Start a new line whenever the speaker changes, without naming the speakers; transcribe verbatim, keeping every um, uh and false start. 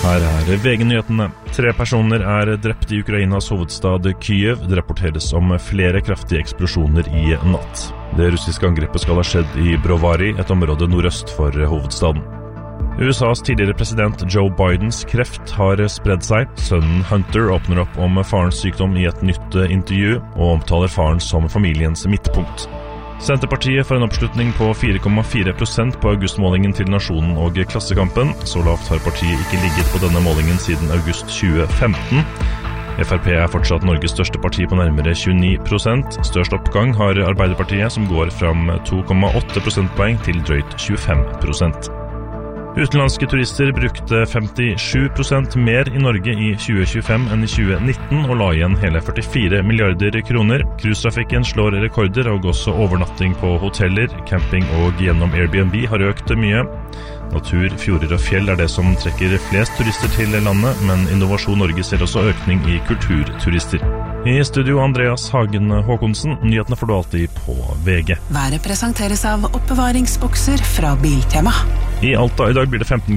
Her er V G-nyhetene. Tre personer er drept i Ukrainas hovedstad Kyiv. Det rapporteres om flere kraftige eksplosjoner i natt. Det russiske angrepet skal ha skjedd i Brovary, et område nordøst for hovedstaden. U S A's tidligere president Joe Bidens kreft har spredd seg. Sønnen Hunter åpner opp om farens sykdom i et nytt intervju, og omtaler faren som familiens midtpunkt. Senterpartiet får en oppslutning på fire komma fire prosent på augustmålingen til Nasjonen og Klassekampen. Så lavt har partiet ikke ligget på denne målingen siden august tjue femten. F R P er fortsatt Norges største parti på nærmere tjueni prosent. Størst oppgang har Arbeiderpartiet, som går fram to komma åtte prosentpoeng til drøyt tjuefem prosent. Utenlandske turister brukte femtisju prosent mer i Norge i tjue tjuefem enn i tjue nitten og la igjen hele førtifire milliarder kroner. Cruisetrafikken slår rekorder, og også overnatting på hoteller, camping og gjennom Airbnb har økt mye. Natur, fjorder og fjell er det som trekker flest turister til landet, men Innovasjon Norge ser også økning i kulturturister. I studio Andreas Hagen Håkonsen, nyhetene får du alltid på V G.
Været presenteres av oppbevaringsbokser fra Biltema.
I Alta i dag blir det femten